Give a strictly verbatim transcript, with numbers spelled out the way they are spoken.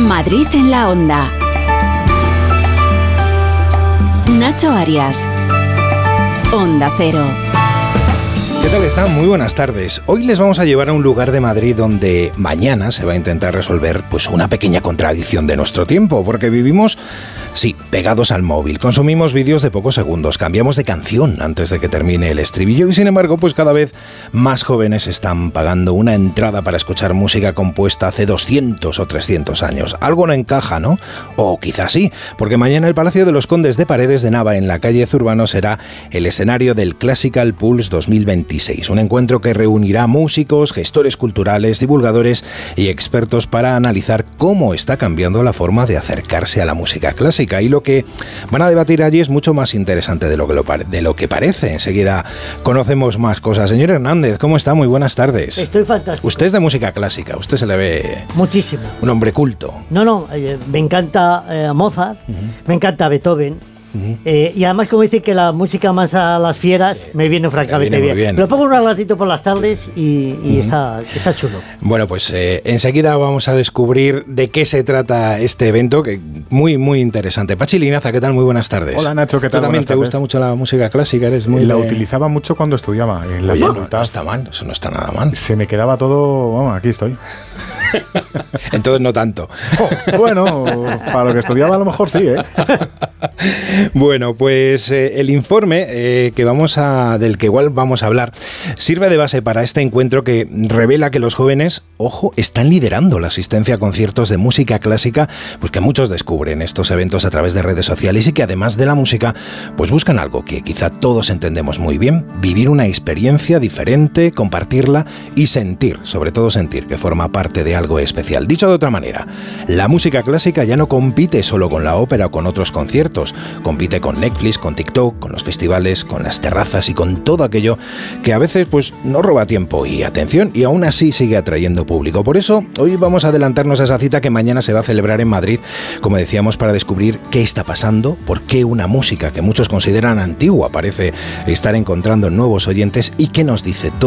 Madrid en la Onda. Nacho Arias. Onda Cero. ¿Qué tal están? Muy buenas tardes. Hoy les vamos a llevar a un lugar de Madrid donde mañana se va a intentar resolver pues una pequeña contradicción de nuestro tiempo, porque vivimos, sí, pegados al móvil, consumimos vídeos de pocos segundos, cambiamos de canción antes de que termine el estribillo y sin embargo pues cada vez más jóvenes están pagando una entrada para escuchar música compuesta hace doscientos o trescientos años. Algo no encaja, ¿no? O quizás sí, porque mañana el Palacio de los Condes de Paredes de Nava en la calle Zurbano será el escenario del Classical Pulse dos mil veintiséis, un encuentro que reunirá músicos, gestores culturales, divulgadores y expertos para analizar cómo está cambiando la forma de acercarse a la música clásica. Y lo que van a debatir allí es mucho más interesante de lo que, lo pare- de lo que parece. Enseguida conocemos más cosas. Señor Hernández, ¿cómo está? Muy buenas tardes. Estoy fantástico. Usted es de música clásica, usted se le ve... Muchísimo. Un hombre culto. No, no, eh, me encanta eh, Mozart, uh-huh. me encanta Beethoven. Uh-huh. Eh, y además, como dice que la música más a las fieras, sí, me viene francamente me viene bien. bien. Lo pongo un ratito por las tardes y, y uh-huh. está, está chulo. Bueno, pues eh, enseguida vamos a descubrir de qué se trata este evento, que muy, muy interesante. Pachi Linaza, ¿qué tal? Muy buenas tardes. Hola, Nacho, ¿qué tal? ¿Tú también te gusta mucho la música clásica? Eres muy La de... utilizaba mucho cuando estudiaba en la Oye, facultad. No, no está mal, eso no está nada mal. Se me quedaba todo... Vamos, aquí estoy. Entonces no tanto. Oh, bueno, para lo que estudiaba a lo mejor sí, ¿eh? Bueno, pues eh, el informe eh, que vamos a, del que igual vamos a hablar sirve de base para este encuentro que revela que los jóvenes, ojo, están liderando la asistencia a conciertos de música clásica, pues que muchos descubren estos eventos a través de redes sociales y que además de la música, pues buscan algo que quizá todos entendemos muy bien, vivir una experiencia diferente, compartirla y sentir, sobre todo sentir que forma parte de algo especial. Dicho de otra manera, la música clásica ya no compite solo con la ópera o con otros conciertos, compite con Netflix, con TikTok, con los festivales, con las terrazas y con todo aquello que a veces pues no roba tiempo y atención y aún así sigue atrayendo público. Por eso hoy vamos a adelantarnos a esa cita que mañana se va a celebrar en Madrid, como decíamos, para descubrir qué está pasando, por qué una música que muchos consideran antigua parece estar encontrando nuevos oyentes y qué nos dice todo